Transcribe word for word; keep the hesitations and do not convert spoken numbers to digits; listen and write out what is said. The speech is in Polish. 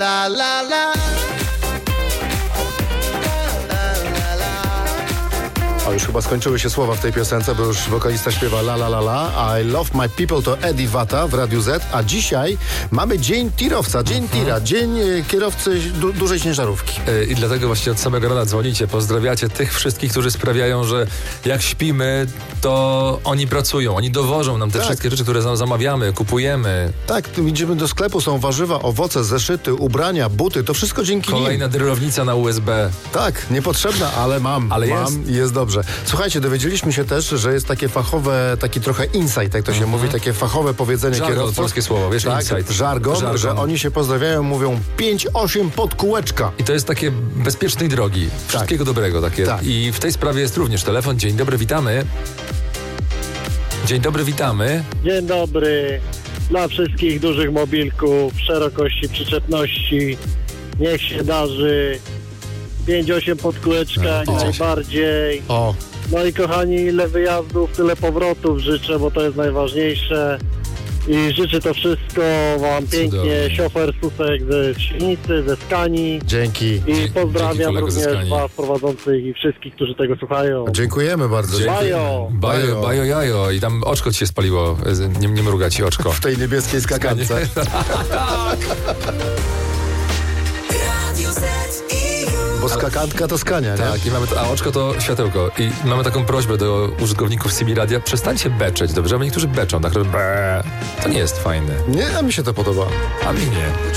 La, la, la. O, już chyba skończyły się słowa w tej piosence, bo już wokalista śpiewa la la la la. I love my people to Eddie Vata w Radiu Z, a dzisiaj mamy Dzień Tirowca, Dzień Tira, Dzień e, kierowcy du- dużej ciężarówki. Yy, I dlatego właśnie od samego rana dzwonicie, pozdrawiacie tych wszystkich, którzy sprawiają, że jak śpimy, to oni pracują, oni dowożą nam te Tak. wszystkie rzeczy, które zam- zamawiamy, kupujemy. Tak, tu idziemy do sklepu, są warzywa, owoce, zeszyty, ubrania, buty, to wszystko dzięki Kolejna nim. drylownica na U S B. Tak, niepotrzebna, ale mam, Ale mam jest. i jest dobrze. Słuchajcie, dowiedzieliśmy się też, że jest takie fachowe, taki trochę insight, jak to się mówi, takie fachowe powiedzenie Żargon, kierowców. polskie słowo, wiesz, tak, insight. Żargon, Żargon. że oni się pozdrawiają, mówią pięć osiem pod kółeczka. I to jest takie bezpiecznej drogi. Wszystkiego dobrego takie. Tak. I w tej sprawie jest również telefon. Dzień dobry, witamy. Dzień dobry, witamy. Dzień dobry dla wszystkich dużych mobilków, szerokości przyczepności. Niech się darzy. pięć osiem pod kółeczka jak O. najbardziej. O, No i kochani, ile wyjazdów, tyle powrotów życzę, bo to jest najważniejsze. I życzę to wszystko wam pięknie. Cudownie. Szofer Susek ze Świnicy, ze Skani. dzięki. I Dzięki, pozdrawiam kolego ze również Skani. was prowadzących i wszystkich, którzy tego słuchają. Dziękujemy bardzo. Dzięki. Bajo! Bajo, Bajo. bajo, jajo. I tam oczko ci się spaliło. Nie, nie mruga ci oczko. W tej niebieskiej skakance. Radio Z i już. Bo skakantka to skania, nie? Tak, i mamy to, a oczko to światełko. I mamy taką prośbę do użytkowników C B Radia. Przestańcie beczeć, dobrze? Bo niektórzy beczą, tak, że brrr. To nie jest fajne. Nie, a mi się to podoba. A mi nie.